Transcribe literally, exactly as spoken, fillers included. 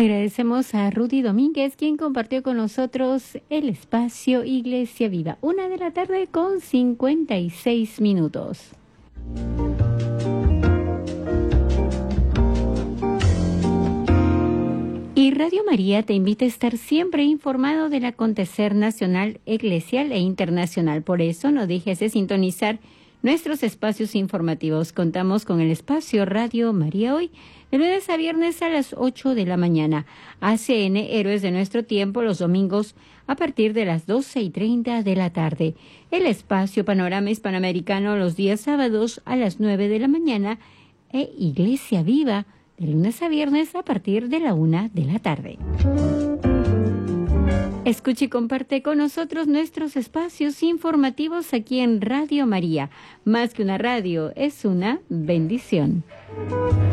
Agradecemos a Rudy Domínguez, quien compartió con nosotros el espacio Iglesia Viva. Una de la tarde con cincuenta y seis minutos. Y Radio María te invita a estar siempre informado del acontecer nacional, eclesial e internacional. Por eso no dejes de sintonizar nuestros espacios informativos. Contamos con el espacio Radio María Hoy, de lunes a viernes a las ocho de la mañana. A C N, Héroes de Nuestro Tiempo, los domingos a partir de las doce y treinta de la tarde. El espacio Panorama Hispanoamericano los días sábados a las nueve de la mañana. E Iglesia Viva, de lunes a viernes a partir de la una de la tarde. Escuche y comparte con nosotros nuestros espacios informativos aquí en Radio María. Más que una radio, es una bendición.